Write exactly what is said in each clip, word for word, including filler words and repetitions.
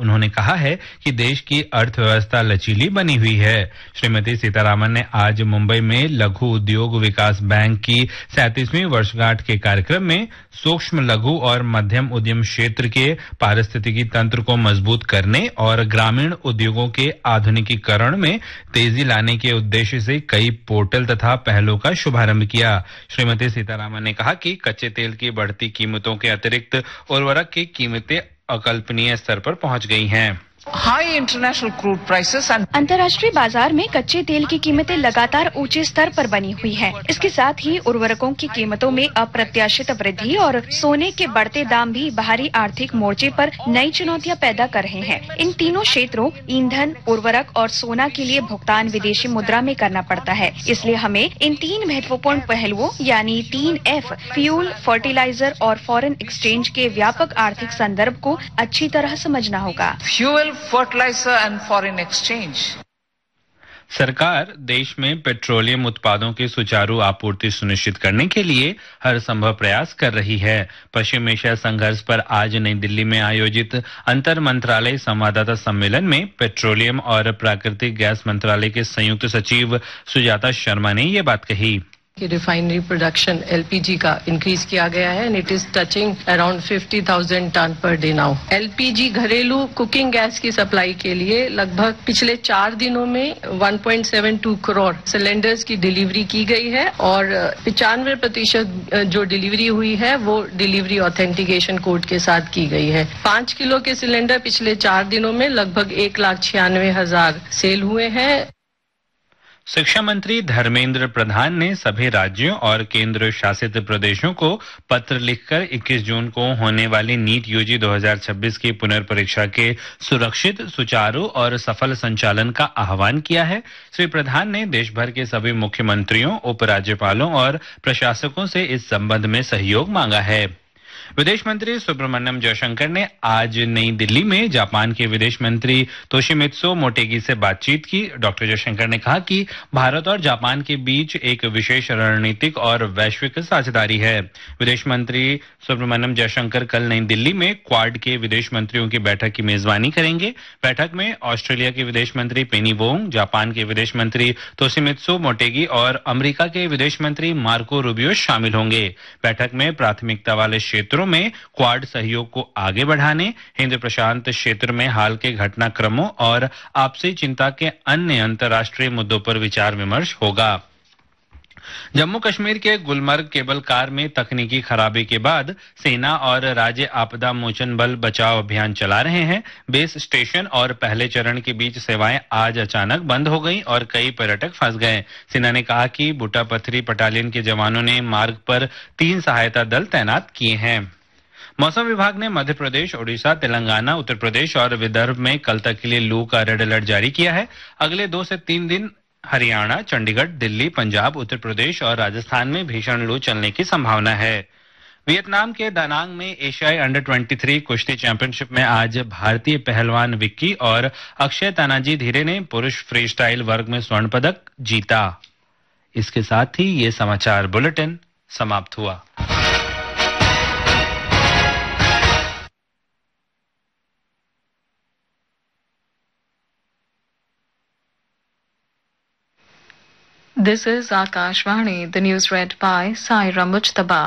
उन्होंने कहा है कि देश की अर्थव्यवस्था लचीली बनी हुई है। श्रीमती सीतारामन ने आज मुंबई में लघु उद्योग विकास बैंक की सैंतीसवीं वर्षगांठ के कार्यक्रम में सूक्ष्म लघु और मध्यम उद्यम क्षेत्र के पारिस्थितिकी तंत्र को मजबूत करने और ग्रामीण उद्योगों के आधुनिकीकरण में तेजी लाने के उद्देश्य से कई पोर्टल तथा पहलों का शुभारंभ किया। श्रीमती सीतारामन ने कहा कि कच्चे तेल की बढ़ती कीमतों के अतिरिक्त उर्वरक की कीमतें अकल्पनीय स्तर पर पहुंच गई हैं। High international crude prices and अंतर्राष्ट्रीय बाजार में कच्चे तेल की कीमतें लगातार ऊंचे स्तर पर बनी हुई हैं। इसके साथ ही उर्वरकों की कीमतों में अप्रत्याशित वृद्धि और सोने के बढ़ते दाम भी बाहरी आर्थिक मोर्चे पर नई चुनौतियां पैदा कर रहे हैं। इन तीनों क्षेत्रों ईंधन, उर्वरक और सोना के लिए भुगतान विदेशी मुद्रा में करना पड़ता है। इसलिए हमें इन तीन महत्वपूर्ण पहलुओं यानी तीन एफ फ्यूल, फर्टिलाइजर और फॉरेन एक्सचेंज के व्यापक आर्थिक संदर्भ को अच्छी तरह समझना होगा। fuel, fertilizer and foreign exchange. सरकार देश में पेट्रोलियम उत्पादों की सुचारू आपूर्ति सुनिश्चित करने के लिए हर संभव प्रयास कर रही है। पश्चिम एशिया संघर्ष पर आज नई दिल्ली में आयोजित अंतर मंत्रालय संवाददाता सम्मेलन में पेट्रोलियम और प्राकृतिक गैस मंत्रालय के संयुक्त सचिव सुजाता शर्मा ने ये बात कही कि रिफाइनरी प्रोडक्शन एलपीजी का इंक्रीज किया गया है and it is touching around fifty thousand ton per day now. LPG घरेलू कुकिंग गैस की सप्लाई के लिए लगभग पिछले चार दिनों में one point seven to crore cylinders की डिलीवरी की गई है और पचानवे प्रतिशत जो डिलीवरी हुई है वो डिलीवरी ऑथेंटिकेशन कोड के साथ की गई है। पांच किलो के सिलेंडर पिछले चार दिनों में लगभग एक लाख छियानवे हजार सेल हुए हैं। शिक्षा मंत्री धर्मेंद्र प्रधान ने सभी राज्यों और केंद्र शासित प्रदेशों को पत्र लिखकर इक्कीस जून को होने वाली नीट यूजी दो हज़ार छब्बीस की पुनर्परीक्षा के सुरक्षित, सुचारू और सफल संचालन का आह्वान किया है। श्री प्रधान ने देश भर के सभी मुख्यमंत्रियों, उपराज्यपालों और प्रशासकों से इस संबंध में सहयोग मांगा है। विदेश मंत्री सुब्रमण्यम जयशंकर ने आज नई दिल्ली में जापान के विदेश मंत्री तोशिमित्सु मोटेगी से बातचीत की। डॉक्टर जयशंकर ने कहा कि भारत और जापान के बीच एक विशेष रणनीतिक और वैश्विक साझेदारी है। विदेश मंत्री सुब्रमण्यम जयशंकर कल नई दिल्ली में क्वाड के विदेश मंत्रियों की बैठक की मेजबानी करेंगे। बैठक में ऑस्ट्रेलिया के विदेश मंत्री पेनी वोंग, जापान के विदेश मंत्री तोशिमित्सु मोटेगी और अमेरिका के विदेश मंत्री मार्को रूबियो शामिल होंगे। बैठक में प्राथमिकता वाले क्षेत्रों में क्वाड सहयोग को आगे बढ़ाने, हिंद प्रशांत क्षेत्र में हाल के घटनाक्रमों और आपसी चिंता के अन्य अंतर्राष्ट्रीय मुद्दों पर विचार विमर्श होगा। जम्मू कश्मीर के गुलमर्ग केबल कार में तकनीकी खराबी के बाद सेना और राज्य आपदा मोचन बल बचाव अभियान चला रहे हैं। बेस स्टेशन और पहले चरण के बीच सेवाएं आज अचानक बंद हो गईं और कई पर्यटक फंस गए। सेना ने कहा कि बूटा पथरी बटालियन के जवानों ने मार्ग पर तीन सहायता दल तैनात किए हैं। मौसम विभाग ने मध्य प्रदेश, ओडिशा, तेलंगाना, उत्तर प्रदेश और विदर्भ में कल तक के लिए लू का रेड अलर्ट जारी किया है। अगले दो से तीन दिन हरियाणा, चंडीगढ़, दिल्ली, पंजाब, उत्तर प्रदेश और राजस्थान में भीषण लू चलने की संभावना है। वियतनाम के दानांग में एशियाई अंडर तेईस कुश्ती चैंपियनशिप में आज भारतीय पहलवान विक्की और अक्षय तानाजी धीरे ने पुरुष फ्री स्टाइल वर्ग में स्वर्ण पदक जीता। इसके साथ ही ये समाचार बुलेटिन समाप्त हुआ। This is Akashvani, the news read by Saira Mujtaba.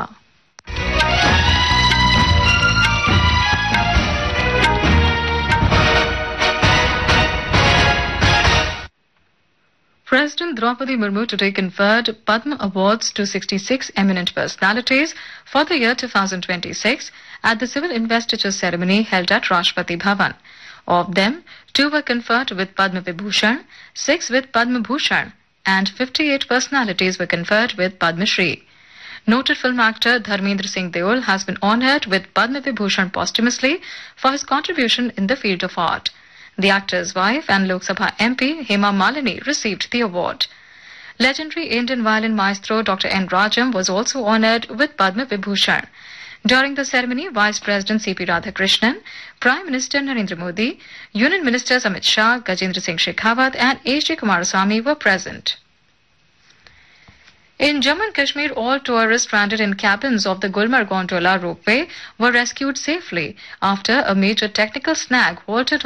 President Draupadi Murmu today conferred Padma Awards to sixty-six eminent personalities for the year two thousand twenty-six at the civil investiture ceremony held at Rashtrapati Bhavan. Of them, two were conferred with Padma Vibhushan, six with Padma Bhushan, and fifty-eight personalities were conferred with Padma Shri. Noted film actor Dharmendra Singh Deol has been honoured with Padma Vibhushan posthumously for his contribution in the field of art. The actor's wife and Lok Sabha M P Hema Malini received the award. Legendary Indian violin maestro Doctor N. Rajam was also honoured with Padma Vibhushan. During the ceremony, Vice President C P Radhakrishnan, Prime Minister Narendra Modi, Union Ministers Amit Shah, Gajendra Singh Shekhawat and H D Kumaraswamy were present. In Jammu and Kashmir, all tourists stranded in cabins of the Gulmarg Gondola ropeway were rescued safely after a major technical snag halted